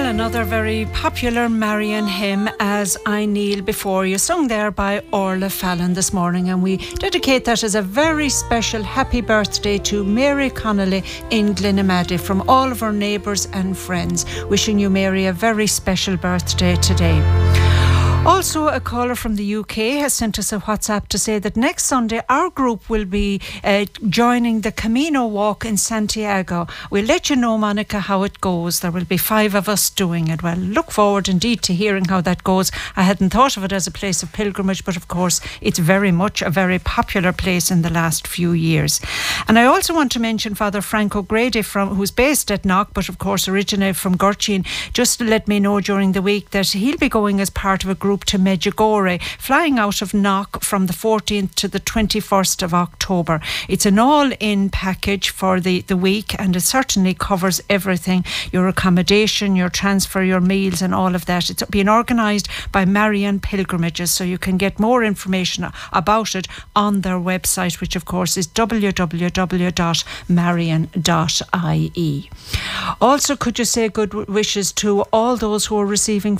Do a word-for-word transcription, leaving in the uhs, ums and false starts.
Well, another very popular Marian hymn, As I Kneel Before You, sung there by Orla Fallon this morning, and we dedicate that as a very special happy birthday to Mary Connolly in Glenamaddy from all of our neighbours and friends. Wishing you, Mary, a very special birthday today. Also, a caller from the U K has sent us a WhatsApp to say that next Sunday our group will be uh, joining the Camino Walk in Santiago. We'll let you know, Monica, how it goes. There will be five of us doing it. Well, look forward indeed to hearing how that goes. I hadn't thought of it as a place of pilgrimage, but of course it's very much a very popular place in the last few years. And I also want to mention Father Frank O'Grady, from, who's based at Knock, but of course originated from Gurchin, just to let me know during the week that he'll be going as part of a group to Medjugorje, flying out of Knock from the fourteenth to the twenty-first of October. It's an all-in package for the, the week, and it certainly covers everything: your accommodation, your transfer, your meals and all of that. It's being organised by Marian Pilgrimages, so you can get more information about it on their website, which of course is w w w dot marian dot i e. Also, could you say good wishes to all those who are receiving